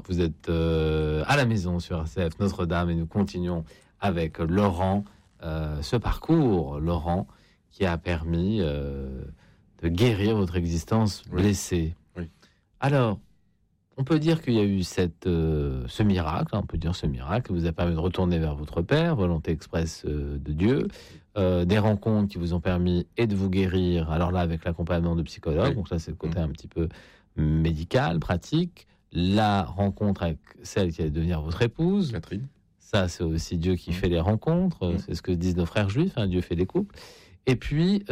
Vous êtes à la maison sur RCF Notre-Dame et nous continuons avec Laurent, ce parcours, Laurent, qui a permis de guérir votre existence blessée. Oui. Alors, on peut dire qu'il y a eu ce miracle, on peut dire ce miracle qui vous a permis de retourner vers votre Père, volonté expresse de Dieu, des rencontres qui vous ont permis et de vous guérir, alors là avec l'accompagnement de psychologue, donc ça c'est le côté un petit peu médical, pratique, la rencontre avec celle qui allait devenir votre épouse, Catherine. Ça c'est aussi Dieu qui fait les rencontres, c'est ce que disent nos frères juifs, Dieu fait les couples, et puis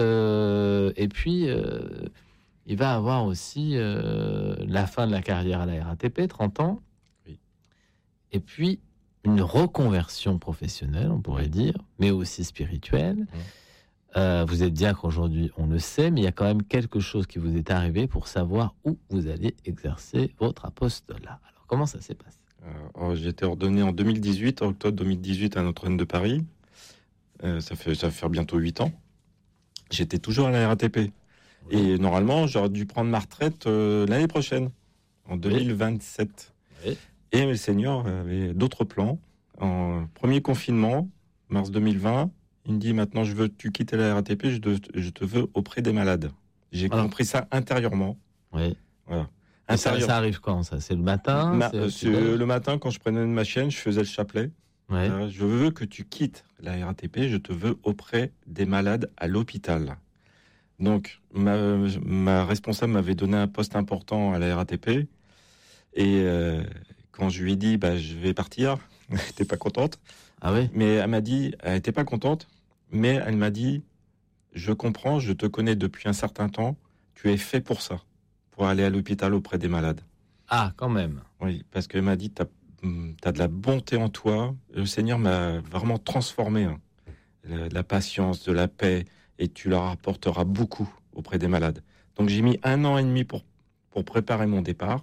il va avoir aussi la fin de la carrière à la RATP, 30 ans. Oui. Et puis, une reconversion professionnelle, on pourrait dire, mais aussi spirituelle. Vous êtes diacre aujourd'hui, on le sait, mais il y a quand même quelque chose qui vous est arrivé pour savoir où vous allez exercer votre apostolat. Alors, comment ça s'est passé ? J'ai été ordonné en 2018, en octobre 2018, à Notre-Dame de Paris. Ça va faire bientôt 8 ans. J'étais toujours à la RATP. Et normalement, j'aurais dû prendre ma retraite l'année prochaine, en 2027. Oui. Et le Seigneur avait d'autres plans. En premier confinement, mars 2020, il me dit, maintenant, je veux que tu quittes la RATP, je te veux auprès des malades. J'ai compris ça intérieurement. Oui. Voilà. Ça arrive quand, ça ? C'est le matin Le matin, quand je prenais ma chaîne, je faisais le chapelet. Ouais. Je veux que tu quittes la RATP, je te veux auprès des malades à l'hôpital. Donc, ma responsable m'avait donné un poste important à la RATP. Et quand je lui ai dit, je vais partir, elle n'était pas contente. Ah oui ? Mais elle m'a dit, elle n'était pas contente, mais elle m'a dit, je comprends, je te connais depuis un certain temps, tu es fait pour ça, pour aller à l'hôpital auprès des malades. Ah, quand même. Oui, parce qu'elle m'a dit, t'as de la bonté en toi. Le Seigneur m'a vraiment transformé. La patience, de la paix, et tu leur apporteras beaucoup auprès des malades. Donc j'ai mis 1 an et demi pour préparer mon départ.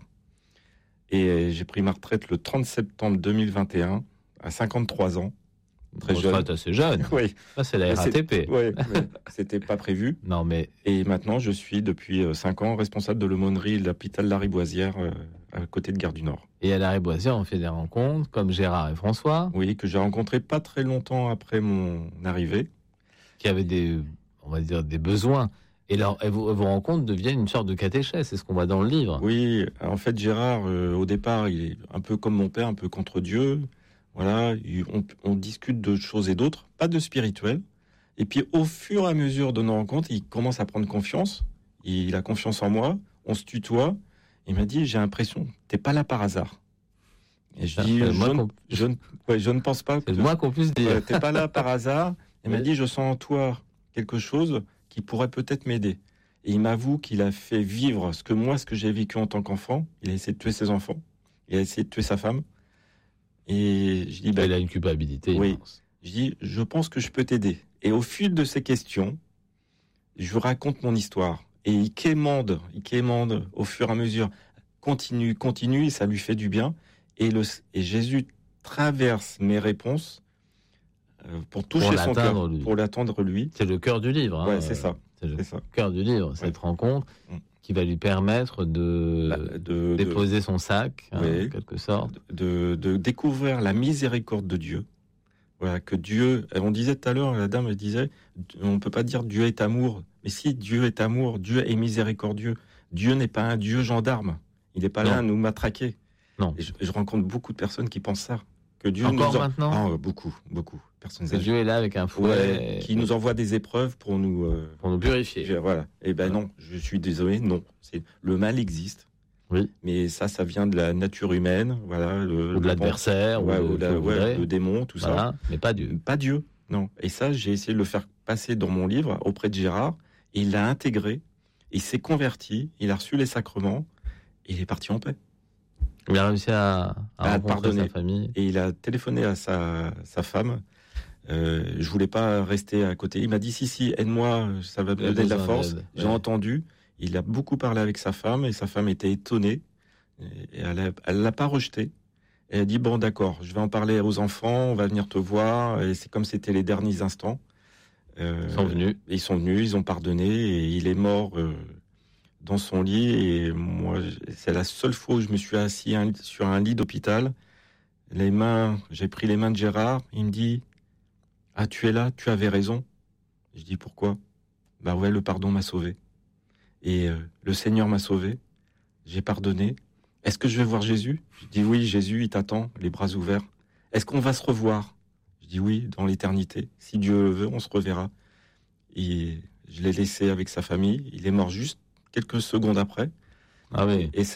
Et j'ai pris ma retraite le 30 septembre 2021, à 53 ans. Très jeune. Retraite assez jeune. Oui. Ça, c'est la RATP. Oui, c'était pas prévu. Non, mais... Et maintenant, je suis depuis 5 ans responsable de l'aumônerie de l'hôpital Lariboisière, à côté de Gare du Nord. Et à Lariboisière, on fait des rencontres, comme Gérard et François. Oui, que j'ai rencontré pas très longtemps après mon arrivée. Qui avaient des besoins. Et vos rencontres deviennent une sorte de catéchèse, c'est ce qu'on voit dans le livre. Oui, en fait, Gérard, au départ, il est un peu comme mon père, un peu contre Dieu. Voilà, on discute de choses et d'autres, pas de spirituel. Et puis, au fur et à mesure de nos rencontres, il commence à prendre confiance. Il a confiance en moi. On se tutoie. Il m'a dit, j'ai l'impression, t'es pas là par hasard. Et je dis, je ne pense pas. C'est le moins qu'on puisse dire. T'es pas là par hasard. Il m'a dit, je sens en toi quelque chose qui pourrait peut-être m'aider. Et il m'avoue qu'il a fait vivre ce que j'ai vécu en tant qu'enfant. Il a essayé de tuer ses enfants. Il a essayé de tuer sa femme. Et je dis, il a une culpabilité immense. Je dis, je pense que je peux t'aider. Et au fil de ces questions, je raconte mon histoire. Et il quémande au fur et à mesure. Continue, et ça lui fait du bien. Et Jésus traverse mes réponses pour toucher son cœur, pour l'atteindre lui. C'est le cœur du livre. Ouais, c'est ça. C'est le cœur du livre, cette rencontre qui va lui permettre de déposer son sac, en quelque sorte. De découvrir la miséricorde de Dieu. Voilà, que Dieu, on disait tout à l'heure, la dame elle disait, on ne peut pas dire Dieu est amour. Mais si Dieu est amour, Dieu est miséricordieux. Dieu n'est pas un Dieu gendarme. Il n'est pas là à nous matraquer. Non. Et je rencontre beaucoup de personnes qui pensent ça. Que Dieu maintenant beaucoup. Personnes que Dieu est là avec un fouet. Qui nous envoie des épreuves pour nous purifier. Voilà. Et non, je suis désolé, non. Le mal existe. Oui. Mais ça vient de la nature humaine, voilà. Ou de l'adversaire, le démon, tout ça. Mais pas Dieu. Pas Dieu, non. Et ça, j'ai essayé de le faire passer dans mon livre auprès de Gérard. Et il l'a intégré. Il s'est converti. Il a reçu les sacrements. Et il est parti en paix. Il a réussi à pardonner sa famille. Et il a téléphoné à sa femme. Je voulais pas rester à côté. Il m'a dit si, aide-moi, ça va me donner de la force. J'ai entendu. Il a beaucoup parlé avec sa femme et sa femme était étonnée. Et elle l'a pas rejeté. Et elle a dit bon d'accord, je vais en parler aux enfants, on va venir te voir. Et c'est comme c'était les derniers instants. Ils sont venus. Ils sont venus, ils ont pardonné et il est mort dans son lit, et moi, c'est la seule fois où je me suis assis sur un lit d'hôpital. J'ai pris les mains de Gérard. Il me dit: ah, tu es là, tu avais raison. Je dis: pourquoi? Bah ouais, le pardon m'a sauvé. Et le Seigneur m'a sauvé. J'ai pardonné. Est-ce que je vais voir Jésus? Je dis: oui, Jésus, il t'attend, les bras ouverts. Est-ce qu'on va se revoir? Je dis: oui, dans l'éternité. Si Dieu le veut, on se reverra. Et je l'ai laissé avec sa famille. Il est mort juste quelques secondes après. Ah oui. Et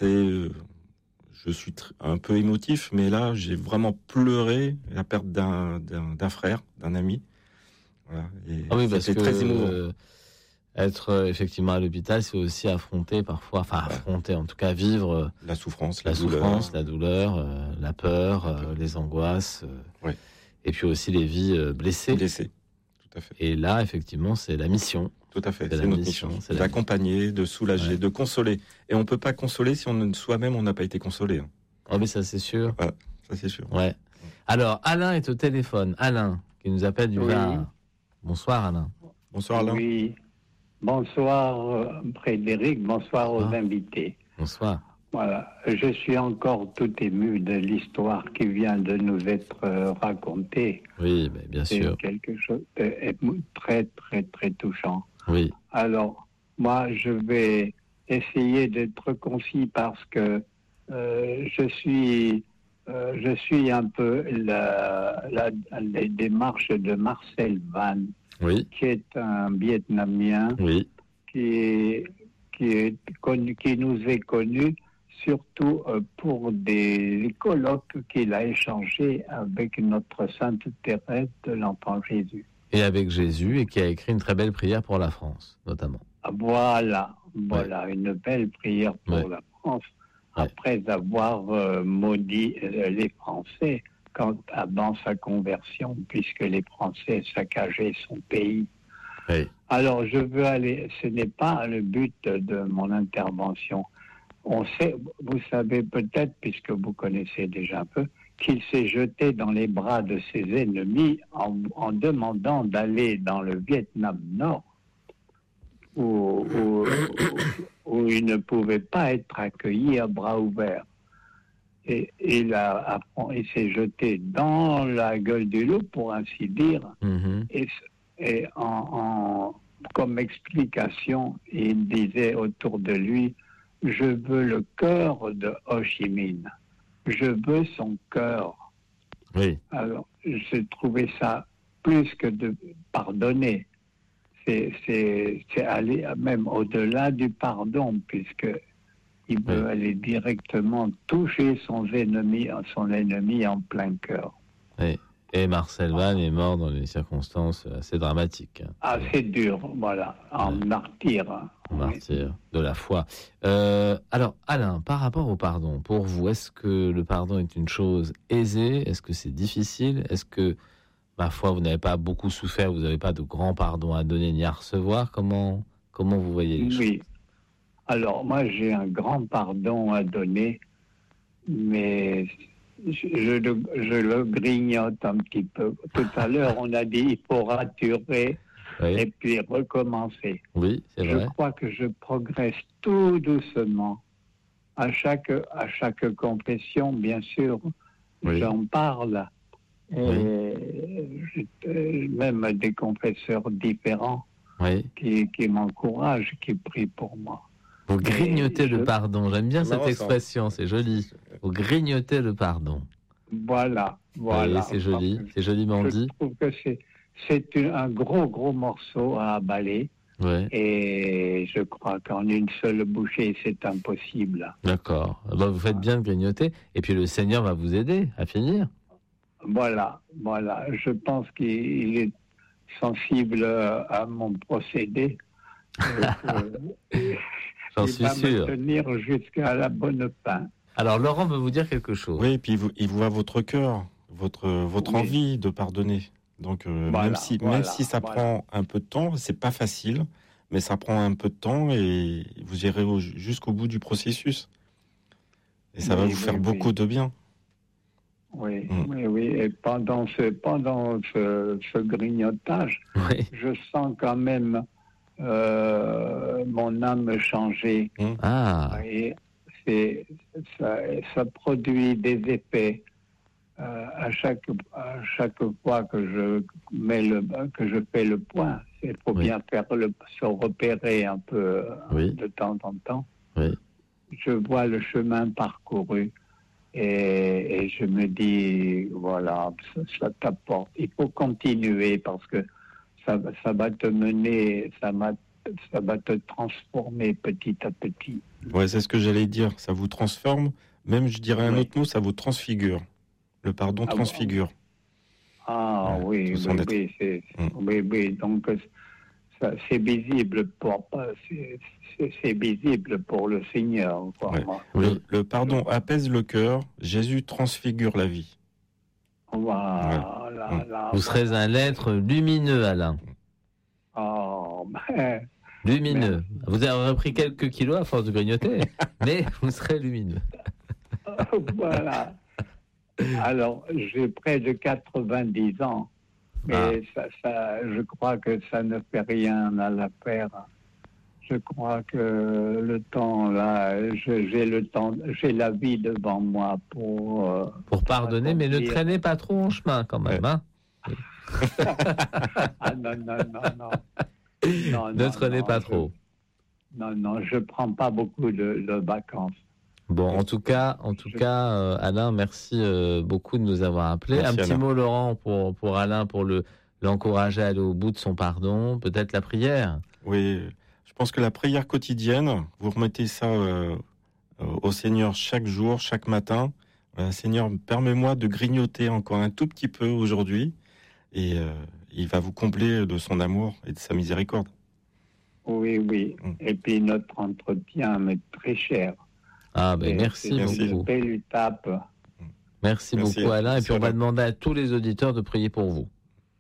je suis un peu émotif, mais là, j'ai vraiment pleuré la perte d'un frère, d'un ami. Voilà. Et Ah oui, parce que très émouvant. Être effectivement à l'hôpital, c'est aussi affronter parfois, affronter, en tout cas vivre la souffrance, la douleur, la peur, les angoisses, ouais. Et puis aussi les vies blessées. Tout à fait. Et là, effectivement, c'est la mission. Tout à fait, c'est notre mission. D'accompagner, de soulager, de consoler. Et on ne peut pas consoler si soi-même, on n'a pas été consolé. Ah oui, ça c'est sûr. Ouais, ça c'est sûr. Ouais. Alors, Alain est au téléphone. Alain, qui nous appelle du Var. Bonsoir, Alain. Bonsoir, Alain. Oui. Bonsoir, Frédéric. Bonsoir aux invités. Bonsoir. Voilà. Je suis encore tout ému de l'histoire qui vient de nous être racontée. Oui, bien sûr. C'est quelque chose de très, très, très touchant. Oui. Alors, moi, je vais essayer d'être concis parce que je suis un peu les démarches de Marcel Van, qui est un Vietnamien qui nous est connu surtout pour des colloques qu'il a échangés avec notre Sainte Thérèse de l'Enfant Jésus. Et avec Jésus, et qui a écrit une très belle prière pour la France, notamment. Voilà, une belle prière pour la France, après avoir maudit les Français avant sa conversion, puisque les Français saccageaient son pays. Oui. Alors, ce n'est pas le but de mon intervention. On sait, vous savez peut-être, puisque vous connaissez déjà un peu, qu'il s'est jeté dans les bras de ses ennemis en demandant d'aller dans le Vietnam Nord, où il ne pouvait pas être accueilli à bras ouverts. Et il s'est jeté dans la gueule du loup, pour ainsi dire, et comme explication, il disait autour de lui: je veux le cœur de Ho Chi Minh. Je veux son cœur. Oui. Alors, j'ai trouvé ça plus que de pardonner. C'est aller même au-delà du pardon, puisque il veut aller directement toucher son ennemi en plein cœur. Oui. Et Marcel Van est mort dans des circonstances assez dramatiques. Assez dures, voilà, en martyr. Martyr de la foi. Alors, Alain, par rapport au pardon, pour vous, est-ce que le pardon est une chose aisée? Est-ce que c'est difficile? Est-ce que, ma foi, vous n'avez pas beaucoup souffert, vous n'avez pas de grand pardon à donner ni à recevoir? Comment vous voyez les choses? Oui. Alors, moi, j'ai un grand pardon à donner, mais je le grignote un petit peu. Tout à l'heure, on a dit il faut raturer et puis recommencer. Oui, c'est vrai. Je crois que je progresse tout doucement. À chaque confession, bien sûr, j'en parle. Et même des confesseurs différents qui m'encouragent, qui prient pour moi. Vous grignotez le pardon. J'aime bien cette expression, c'est joli. Vous grignotez le pardon. Voilà. Oui, c'est joli, c'est joliment dit. Je trouve que c'est un gros morceau à avaler. Ouais. Et je crois qu'en une seule bouchée, c'est impossible. D'accord. Vous faites bien de grignoter. Et puis le Seigneur va vous aider à finir. Voilà. Je pense qu'il est sensible à mon procédé. J'en suis sûr. Il va me tenir jusqu'à la bonne fin. Alors Laurent veut vous dire quelque chose. Oui, et puis il voit votre cœur, votre envie de pardonner. Donc même si ça prend un peu de temps, c'est pas facile, mais ça prend un peu de temps et vous irez jusqu'au bout du processus. Et ça va vous faire beaucoup de bien. Oui. Et pendant ce grignotage, je sens quand même mon âme changer. Ah, Et ça produit des effets à chaque fois que je fais le point. Il faut Oui. bien se repérer un peu Oui. de temps en temps. oui. Je vois le chemin parcouru et je me dis, voilà, ça t'apporte. Il faut continuer parce que ça va te mener, ça va te transformer petit à petit. Ouais, c'est ce que j'allais dire. Ça vous transforme. Même, je dirais un Oui. autre mot, ça vous transfigure. Le pardon Ah, transfigure. Ah Ouais, oui, tout son être. oui, donc c'est visible c'est visible pour le Seigneur. Quoi. Ouais. Oui. Le pardon apaise le cœur. Jésus transfigure la vie. Voilà, Vous serez un être lumineux, Alain. Oh, ben, Lumineux. merci. Vous avez repris quelques kilos à force de grignoter, mais vous serez lumineux. Voilà. Alors, j'ai près de 90 ans, mais je crois que ça ne fait rien à l'affaire. Je crois que le temps, là, j'ai la vie devant moi pour pardonner, mais ne accomplir. traînez pas trop en chemin quand même. Hein. Ah non. Ne traînez pas trop. Non, je prends pas beaucoup de vacances. Bon, en tout cas, Alain, merci beaucoup de nous avoir appelés. Merci, Un petit Alain. mot, Laurent, pour Alain, pour l'encourager à aller au bout de son pardon. Peut-être la prière. Oui, je pense que la prière quotidienne, vous remettez ça au Seigneur chaque jour, chaque matin. Seigneur, permets-moi de grignoter encore un tout petit peu aujourd'hui, et il va vous combler de son amour et de sa miséricorde. Oui. Et puis notre entretien m'est très cher. Ah, ben merci C'est beaucoup. une belle étape. Merci beaucoup, Alain. Et puis, on va demander à tous les auditeurs de prier pour vous.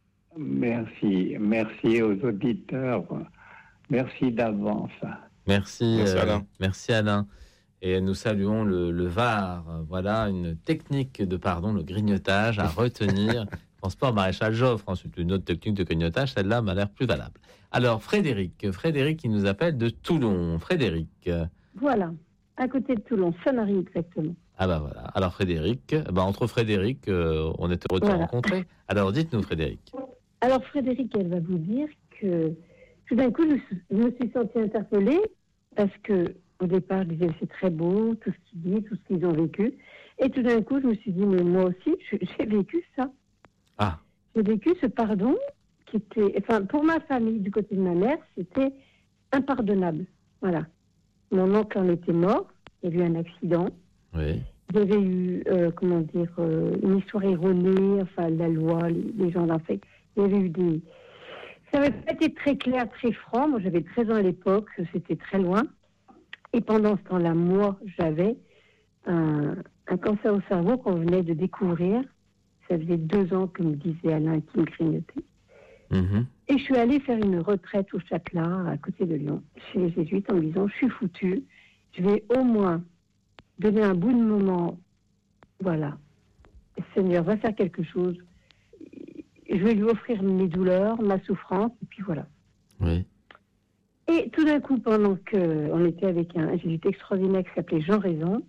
Merci aux auditeurs. Merci d'avance. Merci, Alain. Merci, Alain. Et nous saluons le VAR. Voilà une technique de pardon, le grignotage à retenir. Je pense pas au maréchal Joffre. C'est une autre technique de grignotage. Celle-là m'a l'air plus valable. Alors, Frédéric qui nous appelle de Toulon. Frédéric. Voilà, à côté de Toulon, Sanary exactement. Ah bah voilà. Alors Frédéric, entre Frédéric, on était heureux de se rencontrer. Alors dites-nous Frédéric. Alors Frédéric, elle va vous dire que tout d'un coup, je me suis sentie interpellée parce que au départ, je disais c'est très beau, tout ce qu'ils disent, tout ce qu'ils ont vécu. Et tout d'un coup, je me suis dit, mais moi aussi, j'ai vécu ça. Ah. J'ai vécu ce pardon qui était, enfin, pour ma famille, du côté de ma mère, c'était impardonnable. Voilà. Mon oncle en était mort, il y a eu un accident. Oui. Il y avait eu, une histoire erronée, enfin, la loi, les gens l'ont fait. Il y avait eu des... Ça n'avait pas été très clair, très franc. Moi, j'avais 13 ans à l'époque, c'était très loin. Et pendant ce temps-là, moi, j'avais un cancer au cerveau qu'on venait de découvrir. Ça faisait 2 ans que me disait Alain qui me grignotait. Mm-hmm. Et je suis allée faire une retraite au Châtelat, à côté de Lyon, chez les Jésuites, en me disant, je suis foutue, je vais au moins donner un bout de moment, voilà, le Seigneur va faire quelque chose, je vais lui offrir mes douleurs, ma souffrance, et puis voilà. Oui. Et tout d'un coup, pendant qu'on était avec un jésuite extraordinaire qui s'appelait Jean Raison,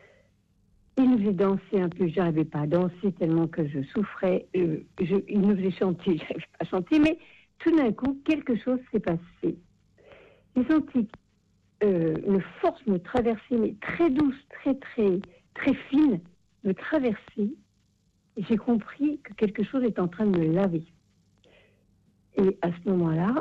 il nous faisait danser un peu, j'arrivais pas à danser tellement que je souffrais, il nous faisait chanter, j'arrivais pas à chanter, mais tout d'un coup, quelque chose s'est passé. J'ai senti une force me traverser, mais très douce, très, très, très fine, me traverser. Et j'ai compris que quelque chose est en train de me laver. Et à ce moment-là,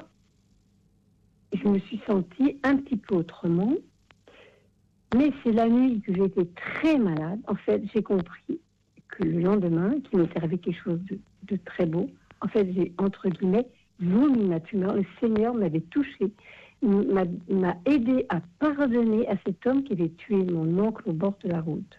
je me suis sentie un petit peu autrement. Mais c'est la nuit que j'ai été très malade. En fait, j'ai compris que le lendemain, qu'il m'était arrivé quelque chose de très beau. En fait, j'ai, entre guillemets, vomi ma tumeur. Le Seigneur m'avait touché, m'a aidé à pardonner à cet homme qui avait tué mon oncle au bord de la route.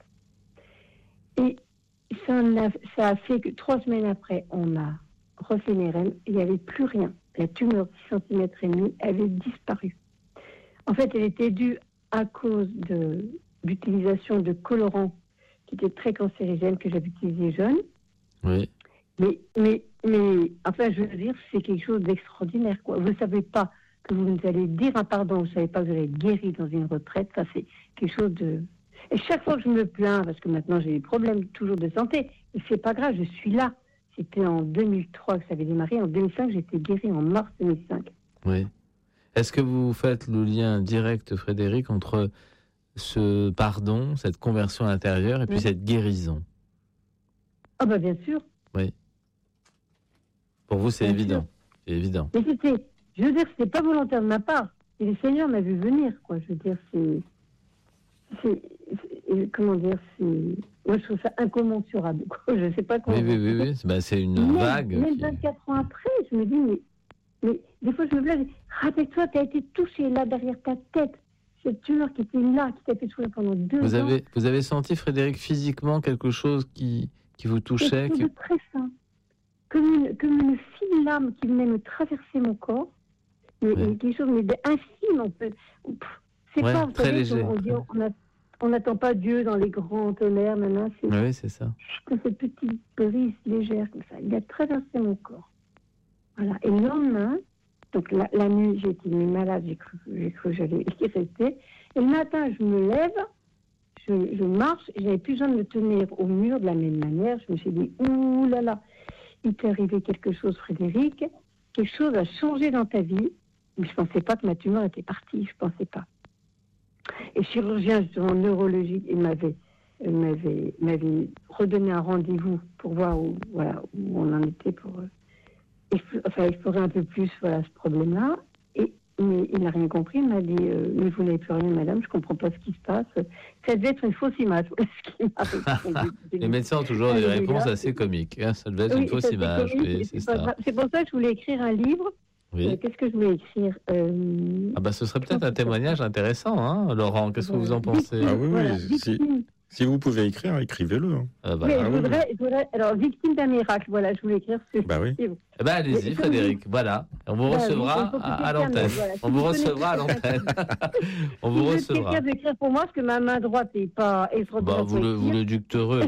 Et ça a fait que 3 semaines après, on m'a refait les rênes. Il n'y avait plus rien. La tumeur de 6,5 cm avait disparu. En fait, elle était due à cause de l'utilisation de colorants qui étaient très cancérigènes que j'avais utilisés jeune. Oui. Mais enfin, je veux dire, c'est quelque chose d'extraordinaire, quoi. Vous ne savez pas que vous allez dire un pardon, vous ne savez pas que vous allez être guéri dans une retraite, ça c'est quelque chose de... Et chaque fois que je me plains, parce que maintenant j'ai des problèmes toujours de santé, mais c'est pas grave, je suis là. C'était en 2003 que ça avait démarré, en 2005 j'étais guérie en mars 2005. Oui. Est-ce que vous faites le lien direct, Frédéric, entre ce pardon, cette conversion intérieure et puis cette guérison? Ah bah bien sûr. Oui. Pour vous, c'est Bien évident. sûr. C'est évident. Mais je veux dire, c'était pas volontaire de ma part. Et le Seigneur m'a vu venir, quoi. Je veux dire, comment dire, moi je trouve ça incommensurable, quoi. Je sais pas comment. Oui. C'est une vague. Même 24 ans après, je me dis, mais des fois je me blague, rappelle-toi, tu as été touché là derrière ta tête. Cette tumeur qui était là, qui t'a fait souffrir pendant 2 ans. Vous avez senti, Frédéric, physiquement quelque chose qui vous touchait? Quelque chose de très sain. Comme une fine lame qui venait me traverser mon corps. Mais quelque chose d'infime, c'est pas, très léger. On n'attend pas Dieu dans les grands tonnerres, maintenant. Oui, c'est ça. Cette petite brise légère, comme ça. Il a traversé mon corps. Voilà. Et le lendemain, donc la nuit, j'ai été malade, j'ai cru que j'allais y rester. Et le matin, je me lève, je marche, et j'avais plus besoin de me tenir au mur de la même manière. Je me suis dit, ouh là là, il t'est arrivé quelque chose, Frédéric. Quelque chose a changé dans ta vie. Mais je ne pensais pas que ma tumeur était partie, je ne pensais pas. Et le chirurgien en neurologie, il m'avait redonné un rendez-vous pour voir où on en était, pour explorer un peu plus ce problème-là. Mais il n'a rien compris, il m'a dit mais vous n'avez plus rien, madame, je ne comprends pas ce qui se passe. Ça devait être une fausse image. Ce qui m'a répondu. Les médecins ont toujours des réponses assez comiques. Hein, ça devait être une fausse image. C'est ça. C'est pour ça que je voulais écrire un livre. Oui. Qu'est-ce que je voulais écrire ce serait peut-être un témoignage intéressant, hein, Laurent. Qu'est-ce que vous en pensez? Ah oui. Si vous pouvez écrire, écrivez-le. Hein. Mais je voudrais, alors, victime d'un miracle, voilà, je voulais écrire ce oui. Allez-y, Frédéric, voilà. On vous recevra à l'antenne. On vous recevra à l'antenne. On vous recevra. Quelqu'un d'écrire pour moi, parce que ma main droite n'est pas extraordinaire. Vous le dicterez.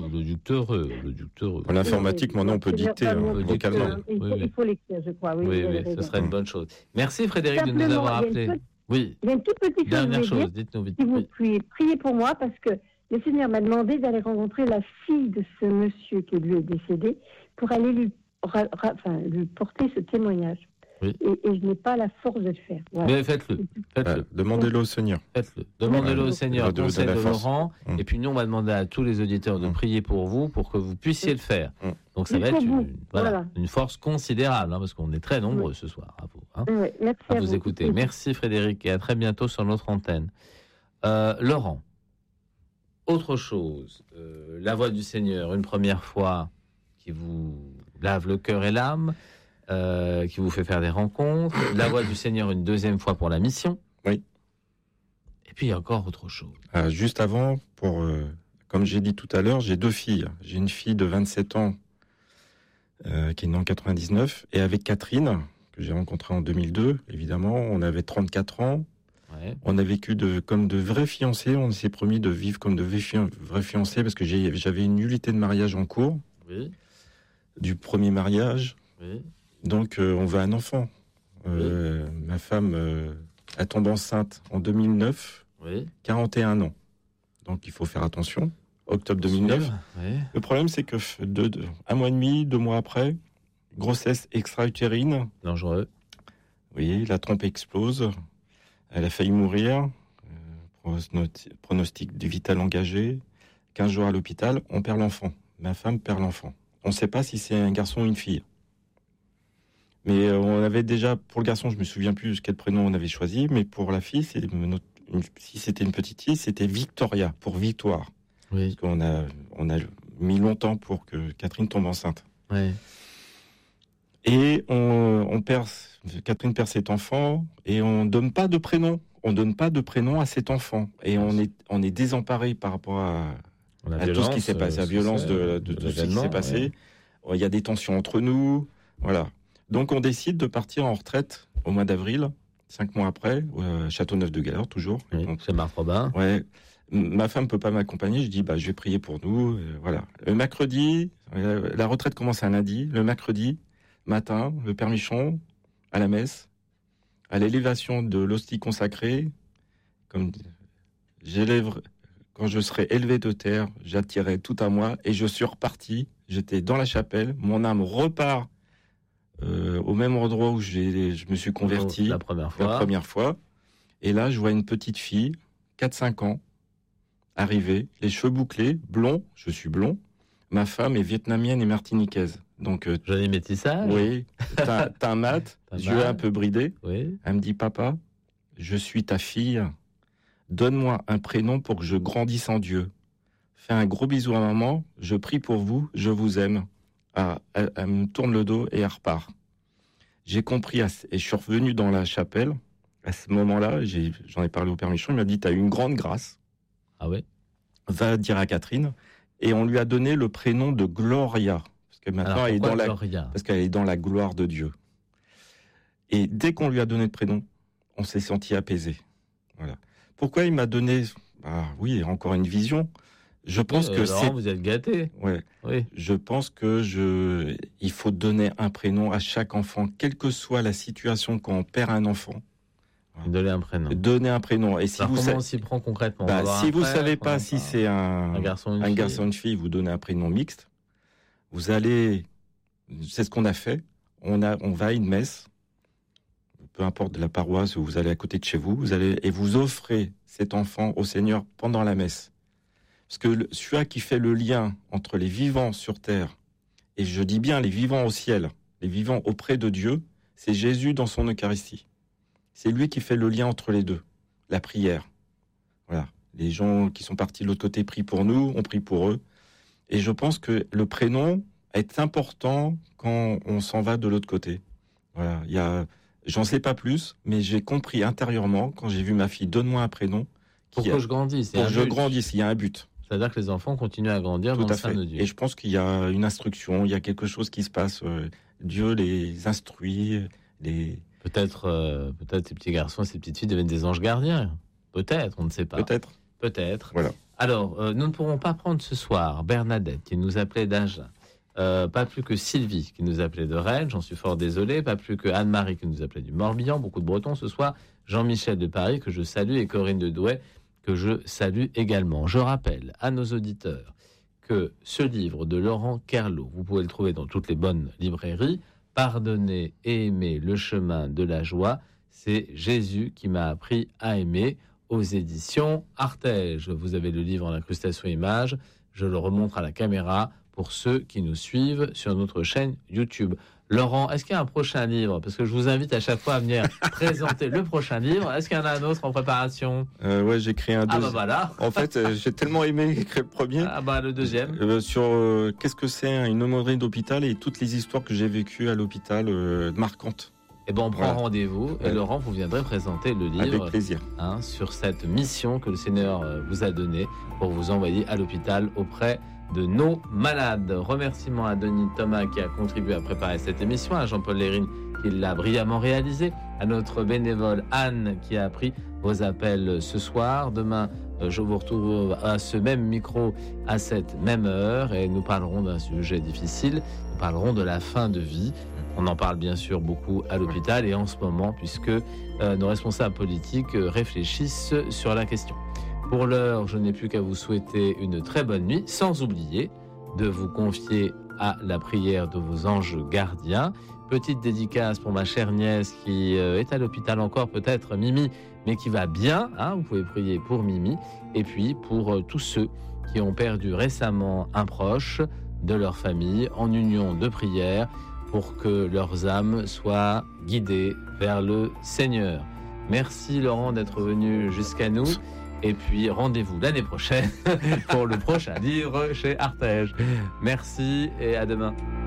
En informatique, maintenant, on peut dicter vocalement. Il faut l'écrire, je crois. Oui, ce serait une bonne chose. Merci, Frédéric, de nous avoir appelés. Oui. Il y a une toute petite dernière chose, dites-nous vite. Si vous pouvez prier pour moi, parce que le Seigneur m'a demandé d'aller rencontrer la fille de ce monsieur qui lui est décédé pour aller lui porter ce témoignage. Oui. Et je n'ai pas la force de le faire. Voilà. Mais faites-le. Demandez-le au Seigneur. Demandez-le au Seigneur, conseil de Laurent. Et puis nous, on va demander à tous les auditeurs de prier pour vous, pour que vous puissiez le faire. Donc ça va être une force considérable, hein, parce qu'on est très nombreux ce soir à vous. Hein, merci à vous écouter. Merci Frédéric, et à très bientôt sur notre antenne. Laurent, autre chose, la voix du Seigneur, une première fois, qui vous lave le cœur et l'âme, qui vous fait faire des rencontres, la voix du Seigneur une deuxième fois pour la mission. Oui. Et puis encore autre chose. Juste avant, comme j'ai dit tout à l'heure, j'ai 2 filles. J'ai une fille de 27 ans qui est née en 99, et avec Catherine, que j'ai rencontrée en 2002, évidemment, on avait 34 ans. Ouais. On a vécu comme de vrais fiancés. On s'est promis de vivre comme de vrais fiancés, parce que j'avais une nullité de mariage en cours. Oui. Du premier mariage. Oui. Donc, on veut un enfant. Ma femme elle tombe enceinte en 2009, 41 ans. Donc, il faut faire attention. Octobre 2009. Le problème, c'est que 1 mois et demi, 2 mois après, grossesse extra-utérine. Dangereux. Oui, la trompe explose. Elle a failli mourir. Pronostic vital engagé. 15 jours à l'hôpital. On perd l'enfant. Ma femme perd l'enfant. On ne sait pas si c'est un garçon ou une fille. Mais on avait déjà, pour le garçon, je me souviens plus quel prénom on avait choisi, mais pour la fille, si c'était une petite fille, c'était Victoria, pour victoire. Oui. Parce qu'on a mis longtemps pour que Catherine tombe enceinte. Oui. Et Catherine perd cet enfant, et on donne pas de prénom. On donne pas de prénom à cet enfant. Et on est désemparé par rapport à tout ce qui s'est passé, la violence de tout ce qui s'est passé. Il y a des tensions entre nous, voilà. Donc on décide de partir en retraite au mois d'avril, 5 mois après, au Châteauneuf-de-Galeur, toujours. Oui, c'est Marc-Robin. Ouais. Ma femme ne peut pas m'accompagner, je dis je vais prier pour nous, voilà. Le mercredi, la retraite commence un lundi, le mercredi matin, le Père Michon, à la messe, à l'élévation de l'hostie consacrée, comme quand je serai élevé de terre, j'attirerai tout à moi, et je suis reparti. J'étais dans la chapelle, mon âme repart au même endroit où je me suis converti la première fois. Et là, je vois une petite fille, 4-5 ans, arriver, les cheveux bouclés, blond, je suis blond. Ma femme est vietnamienne et martiniquaise. Donc, joli métissage. Oui, teint mat, yeux un peu bridés. Oui. Elle me dit, papa, je suis ta fille. Donne-moi un prénom pour que je grandisse en Dieu. Fais un gros bisou à maman. Je prie pour vous. Je vous aime. Elle me tourne le dos et elle repart. J'ai compris et je suis revenu dans la chapelle. À ce moment-là, j'en ai parlé au Père Michon. Il m'a dit, tu as eu une grande grâce. Ah ouais. Va dire à Catherine. Et on lui a donné le prénom de Gloria. Parce que maintenant, elle est dans parce qu'elle est dans la gloire de Dieu. Et dès qu'on lui a donné le prénom, on s'est senti apaisé. Voilà. Pourquoi il m'a donné, oui, encore une vision. Je pense que Laurent, vous êtes gâté. Ouais. Oui. Je pense que il faut donner un prénom à chaque enfant, quelle que soit la situation quand on perd un enfant. Voilà. Donner un prénom. Donner un prénom. Et si alors, comment on s'y prend concrètement? Si vous savez pas si c'est un garçon ou une fille, vous donnez un prénom mixte. Vous allez, c'est ce qu'on a fait. On va à une messe. Peu importe de la paroisse où vous allez à côté de chez vous, vous allez et vous offrez cet enfant au Seigneur pendant la messe. Parce que celui qui fait le lien entre les vivants sur terre, et je dis bien les vivants au ciel, les vivants auprès de Dieu, c'est Jésus dans son Eucharistie. C'est lui qui fait le lien entre les deux, la prière. Voilà, les gens qui sont partis de l'autre côté prient pour nous, on prie pour eux. Et je pense que le prénom est important quand on s'en va de l'autre côté. Voilà, j'en sais pas plus, mais j'ai compris intérieurement, quand j'ai vu ma fille, donne-moi un prénom. Pour que je grandisse. Pour que je grandisse, il y a un but. C'est-à-dire que les enfants continuent à grandir dans le sein de Dieu. Et je pense qu'il y a une instruction, il y a quelque chose qui se passe. Dieu les instruit. Peut-être ces petits garçons et ces petites filles deviennent des anges gardiens. Peut-être, on ne sait pas. Peut-être. Voilà. Alors, nous ne pourrons pas prendre ce soir Bernadette, qui nous appelait d'Agen. Pas plus que Sylvie qui nous appelait de Rennes, j'en suis fort désolé. Pas plus que Anne-Marie qui nous appelait du Morbihan, beaucoup de Bretons ce soir. Jean-Michel de Paris que je salue et Corinne de Douai que je salue également. Je rappelle à nos auditeurs que ce livre de Laurent Kerlot, vous pouvez le trouver dans toutes les bonnes librairies. Pardonner et aimer le chemin de la joie, c'est Jésus qui m'a appris à aimer, aux éditions Artege. Vous avez le livre en incrustation image, je le remontre à la caméra pour ceux qui nous suivent sur notre chaîne YouTube. Laurent, est-ce qu'il y a un prochain livre? Parce que je vous invite à chaque fois à venir présenter le prochain livre. Est-ce qu'il y en a un autre en préparation? Ouais, j'ai écrit un deuxième. Ah bah voilà. En fait, j'ai tellement aimé écrire le premier. Ah bah le deuxième. Sur qu'est-ce que c'est une aumônerie d'hôpital et toutes les histoires que j'ai vécues à l'hôpital marquantes. Eh ben on prend rendez-vous et Laurent, vous viendrez présenter le livre. Avec plaisir. Sur cette mission que le Seigneur vous a donnée pour vous envoyer à l'hôpital auprès de nos malades. Remerciements à Denis Thomas qui a contribué à préparer cette émission, à Jean-Paul Lérine qui l'a brillamment réalisé, à notre bénévole Anne qui a pris vos appels ce soir. Demain, je vous retrouve à ce même micro à cette même heure et nous parlerons d'un sujet difficile, nous parlerons de la fin de vie. On en parle bien sûr beaucoup à l'hôpital et en ce moment puisque nos responsables politiques réfléchissent sur la question. Pour l'heure, je n'ai plus qu'à vous souhaiter une très bonne nuit, sans oublier de vous confier à la prière de vos anges gardiens. Petite dédicace pour ma chère nièce qui est à l'hôpital encore, peut-être Mimi, mais qui va bien. Vous pouvez prier pour Mimi. Et puis pour tous ceux qui ont perdu récemment un proche de leur famille, en union de prière, pour que leurs âmes soient guidées vers le Seigneur. Merci Laurent d'être venu jusqu'à nous. Et puis, rendez-vous l'année prochaine pour le prochain livre chez Artege. Merci et à demain.